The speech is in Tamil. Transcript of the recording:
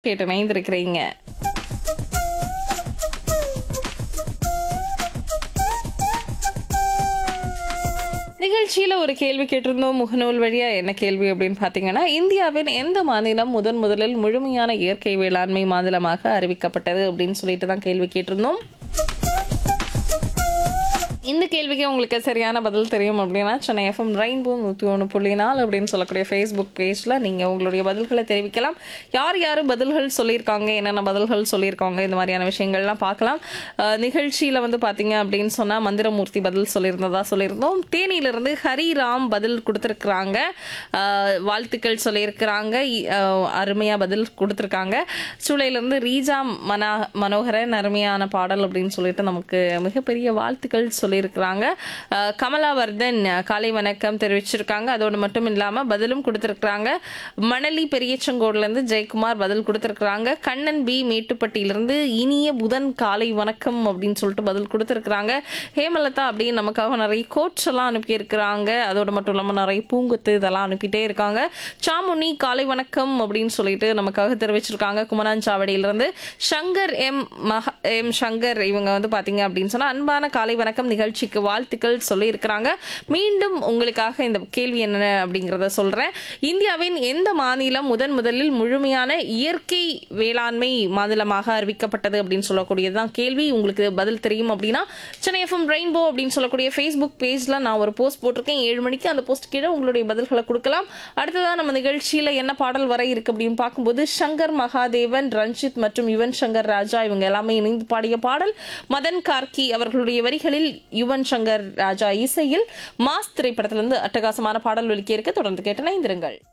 கேட்டு இணைந்திருக்கிறீங்க. நிகழ்ச்சியில ஒரு கேள்வி கேட்டிருந்தோம் முகநூல் வழியா. என்ன கேள்வி அப்படின்னு பாத்தீங்கன்னா, இந்தியாவின் எந்த மாநிலம் முதலில் முழுமையான இயற்கை வேளாண்மை மாநிலமாக அறிவிக்கப்பட்டது அப்படின்னு சொல்லிட்டு தான் கேள்வி கேட்டிருந்தோம். இந்த கேள்விக்கு உங்களுக்கு சரியான பதில் தெரியும் அப்படின்னா சென்னை எஃப்எம் ரெயின்போ 101.4 அப்படின்னு சொல்லக்கூடிய ஃபேஸ்புக் பேஜ்ல நீங்க உங்களுடைய பதில்களை தெரிவிக்கலாம். யார் யார் பதில்கள் சொல்லியிருக்காங்க, என்னென்ன பதில்கள் சொல்லியிருக்காங்க, இந்த மாதிரியான விஷயங்கள்லாம் பார்க்கலாம். நிகழ்ச்சியில வந்து பாத்தீங்க அப்படின்னு சொன்னா மந்திரமூர்த்தி பதில் சொல்லியிருந்தோம். தேனியிலிருந்து ஹரிராம் பதில் கொடுத்துருக்குறாங்க, வாழ்த்துக்கள் சொல்லியிருக்கிறாங்க, அருமையா பதில் கொடுத்துருக்காங்க. சூளையிலிருந்து ரீஜா மனோகரன் அருமையான பாடல் அப்படின்னு சொல்லிட்டு நமக்கு மிகப்பெரிய வாழ்த்துக்கள் சொல்லியிருக்கிறாங்க. கமலாவர்தன் காலை வணக்கம் தெரிவிச்சிருக்காங்க. அதோடு மட்டும் இல்லாம பதிலும் கொடுத்திருக்கிறாங்க. மணலி பெரியச்சங்கோடுல இருந்து ஜெயக்குமார் பதில் கொடுத்திருக்கிறாங்க. கண்ணன் பி மேட்டுப்பட்டியிலிருந்து இனிய புதன் காலை வணக்கம் அப்படின்னு சொல்லிட்டு பதில் கொடுத்திருக்கிறாங்க. ஹேமலதா அப்படின்னு நமக்காக நிறைய கோட்ஸ் எல்லாம் அனுப்பி இருக்கிறாங்க. அதோடு மட்டும் இல்லாம நிறைய பூங்குத்து இதெல்லாம் அனுப்பிட்டே இருக்காங்க. சாமுனி காலை வணக்கம் அப்படின்னு சொல்லிட்டு நமக்காக தெரிவிச்சிருக்காங்க. குமராஞ்சாவடியிலிருந்து சங்கர் எம் சங்கர் இவங்க வந்து பாத்தீங்க அப்படின்னு சொன்னா அன்பான காலை வணக்கம், நிகழ்ச்சிக்கு வாழ்த்துக்கள் சொல்லி இருக்கிறாங்க. மீண்டும் உங்களுக்காக இந்த கேள்வி என்ன அப்படிங்கறத சொல்றேன். இந்தியாவின் எந்த மாநிலம் முதலில் முழுமையான இயற்கை வேளாண்மை மாநிலமாக அறிவிக்கப்பட்டது அப்படின்னு சொல்லக்கூடியதுதான் கேள்வி. உங்களுக்கு பதில் தெரியும் அப்படின்னா சென்னை எஃப்எம் ரெயின்போ அப்படின்னு சொல்லக்கூடிய ஃபேஸ்புக் பேஜ்ல நான் ஒரு போஸ்ட் போட்டிருக்கேன் 7 மணிக்கு. அந்த போஸ்ட் கீழே உங்களுடைய பதில்களை கொடுக்கலாம். அடுத்ததான் நம்ம நிகழ்ச்சியில என்ன பாடல் வர இருக்கு அப்படின்னு பார்க்கும்போது சங்கர் மகாதேவன், ரஞ்சித் மற்றும் யுவன் சங்கர் ராஜா இவங்க எல்லாமே இணைந்து பாடிய பாடல். மதன் கார்கி அவர்களுடைய வரிகளில் யுவன் சங்கர் ராஜா இசையில் மாஸ் திரைப்படத்திலிருந்து அட்டகாசமான பாடல் ஒலிக்க இருக்க தொடர்ந்து கேட்டு இணைந்திருங்கள்.